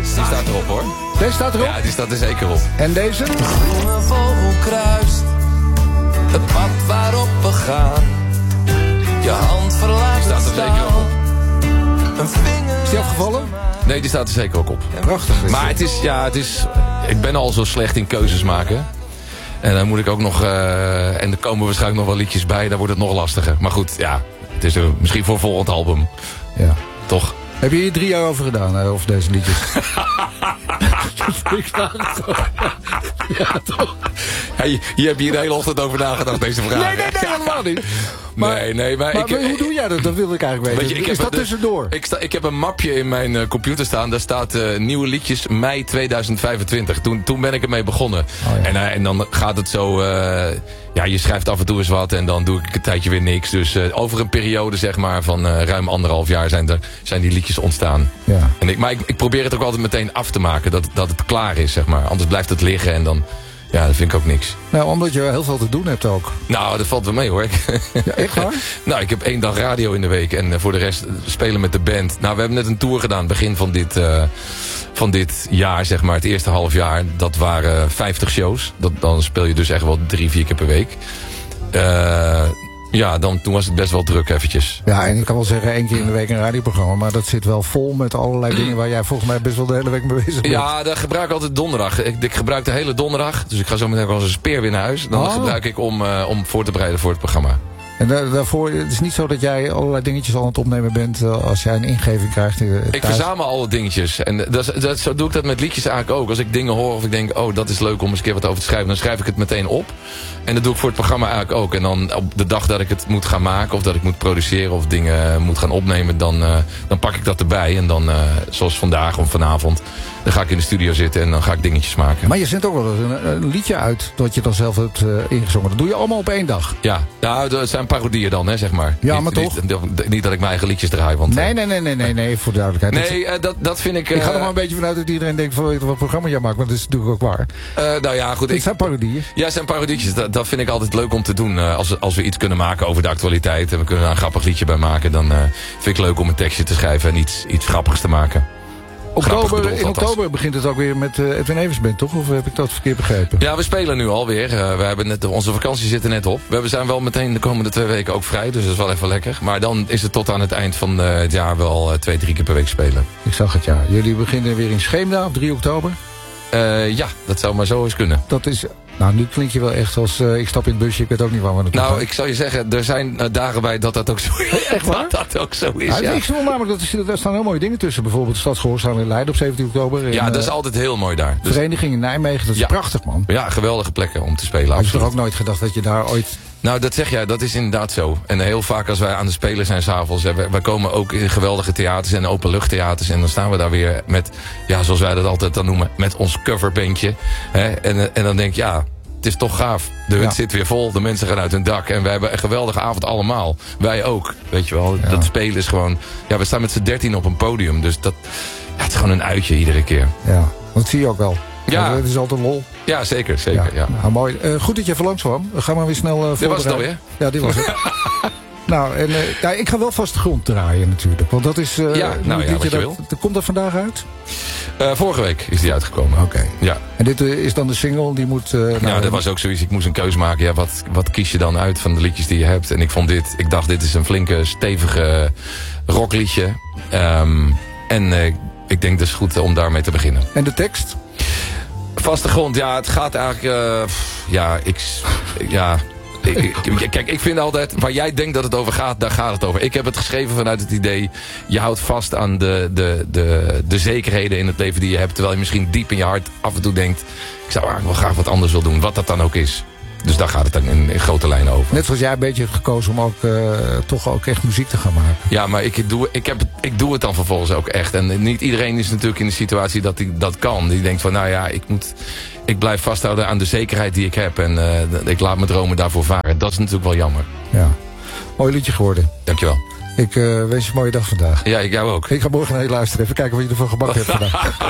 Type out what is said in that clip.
Die staat erop, hoor. Deze staat erop? Ja, die staat er zeker op. En deze? De groene vogel kruist het pad waarop we gaan. Je hand verlaat Die staat er zeker op. een vinger. Is die afgevallen? Nee, die staat er zeker ook op. Prachtig. Maar het is... Ik ben al zo slecht in keuzes maken. En dan moet ik ook nog... en er komen waarschijnlijk nog wel liedjes bij. Dan wordt het nog lastiger. Maar goed, ja. Het is misschien voor volgend album. Ja. Toch? Heb je hier 3 jaar over gedaan, over deze liedjes? Ja, toch? Hey, hier heb je de hele ochtend over nagedacht, deze vraag. Nee, helemaal niet. Maar hoe doe jij dat? Dat wil ik eigenlijk weten. Weet je, is dat tussendoor? Ik heb een mapje in mijn computer staan. Daar staat nieuwe liedjes mei 2025. Toen ben ik ermee begonnen. Oh, ja. En dan gaat het zo... je schrijft af en toe eens wat en dan doe ik een tijdje weer niks. Dus over een periode zeg maar van ruim 1,5 jaar zijn die liedjes ontstaan. Ja. Maar ik probeer het ook altijd meteen af te maken. Dat het klaar is, zeg maar. Anders blijft het liggen en dan... Ja, dat vind ik ook niks. Nou, omdat je heel veel te doen hebt ook. Nou, dat valt wel mee, hoor. Ja, echt waar? Nou, ik heb 1 dag radio in de week. En voor de rest spelen met de band. Nou, we hebben net een tour gedaan. Begin van dit jaar, zeg maar. Het eerste half jaar. Dat waren 50 shows. Dan speel je dus echt wel 3-4 keer per week. Toen was het best wel druk eventjes. Ja, en ik kan wel zeggen 1 keer in de week een radioprogramma. Maar dat zit wel vol met allerlei dingen waar jij volgens mij best wel de hele week mee bezig bent. Ja, dat gebruik ik altijd donderdag. Ik gebruik de hele donderdag. Dus ik ga zo meteen als een speer weer naar huis. Dan gebruik ik om voor te bereiden voor het programma. En daarvoor, het is niet zo dat jij allerlei dingetjes al aan het opnemen bent als jij een ingeving krijgt. Ik verzamel alle dingetjes. En zo doe ik dat met liedjes eigenlijk ook. Als ik dingen hoor of ik denk, dat is leuk om eens een keer wat over te schrijven, dan schrijf ik het meteen op. En dat doe ik voor het programma eigenlijk ook. En dan op de dag dat ik het moet gaan maken of dat ik moet produceren of dingen moet gaan opnemen, dan pak ik dat erbij. En dan, zoals vandaag of vanavond, dan ga ik in de studio zitten en dan ga ik dingetjes maken. Maar je zendt ook wel eens een liedje uit dat je dan zelf hebt ingezongen. Dat doe je allemaal op 1 dag? Ja, dat zijn parodieën dan, hè, zeg maar. Ja, maar toch? Niet dat ik mijn eigen liedjes draai. Want, nee, voor de duidelijkheid. Nee, dat vind ik... ik ga er maar een beetje vanuit dat iedereen denkt van wat programma jij maakt. Maar dat is natuurlijk ook waar. Nou ja, goed. Het zijn parodieën. Ja, het zijn parodietjes. Dat vind ik altijd leuk om te doen. Als we iets kunnen maken over de actualiteit en we kunnen daar een grappig liedje bij maken, dan vind ik leuk om een tekstje te schrijven en iets grappigs te maken. In oktober begint het ook weer met Edwin Evers Band, toch? Of heb ik dat verkeerd begrepen? Ja, we spelen nu alweer. We hebben onze vakantie zit er net op. We zijn wel meteen de komende 2 weken ook vrij, dus dat is wel even lekker. Maar dan is het tot aan het eind van het jaar wel 2-3 keer per week spelen. Ik zag het, ja. Jullie beginnen weer in Scheemda op 3 oktober? Ja, dat zou maar zo eens kunnen. Dat is... Nou, nu klink je wel echt als ik stap in het busje, ik weet ook niet waar we naartoe gaan. Nou, ik zou je zeggen, er zijn dagen bij dat ook zo is. Echt waar? Dat ook zo is, ja. Ik snap namelijk, daar staan heel mooie dingen tussen. Bijvoorbeeld de Stadsgehoorzaam in Leiden op 17 oktober. En, dat is altijd heel mooi daar. Dus... Vereniging in Nijmegen, dat is prachtig, man. Ja, geweldige plekken om te spelen. Had je toch ook nooit gedacht dat je daar ooit... Nou, dat zeg jij, dat is inderdaad zo. En heel vaak als wij aan de spelen zijn s'avonds, wij komen ook in geweldige theaters en openluchttheaters. En dan staan we daar weer met, zoals wij dat altijd dan noemen, met ons coverbandje. En dan denk je, het is toch gaaf. De hut zit weer vol, de mensen gaan uit hun dak. En wij hebben een geweldige avond allemaal. Wij ook, weet je wel. Ja. Dat spelen is gewoon... Ja, we staan met z'n 13 op een podium. Dus het is gewoon een uitje iedere keer. Ja, dat zie je ook wel. Ja. Het is altijd lol. Ja, zeker. Ja. Nou, mooi. Goed dat je even langs kwam. We gaan maar weer snel voorbereiden. Dit was het alweer? Ja, dit was het. Nou, en ik ga wel vast de grond draaien natuurlijk. Want dat is... wat je wil. Komt dat vandaag uit? Vorige week is die uitgekomen. Oké. Ja. En dit is dan de single die moet... dat was ook zoiets. Ik moest een keuze maken. Ja, wat kies je dan uit van de liedjes die je hebt? En ik dacht, dit is een flinke, stevige rockliedje. Ik denk dus goed om daarmee te beginnen. En de tekst? Vaste grond, ja, het gaat eigenlijk... Kijk, ik vind altijd, waar jij denkt dat het over gaat, daar gaat het over. Ik heb het geschreven vanuit het idee, je houdt vast aan de zekerheden in het leven die je hebt. Terwijl je misschien diep in je hart af en toe denkt, ik zou eigenlijk wel graag wat anders willen doen. Wat dat dan ook is. Dus daar gaat het dan in grote lijnen over. Net zoals jij een beetje hebt gekozen om ook toch ook echt muziek te gaan maken. Ja, maar ik doe het dan vervolgens ook echt. En niet iedereen is natuurlijk in de situatie dat hij dat kan. Die denkt van, ik blijf vasthouden aan de zekerheid die ik heb. En ik laat mijn dromen daarvoor varen. Dat is natuurlijk wel jammer. Ja, mooi liedje geworden. Dankjewel. Ik wens je een mooie dag vandaag. Ja, ik jou ook. Ik ga morgen naar je luisteren. Even kijken wat je ervan gebakken hebt vandaag.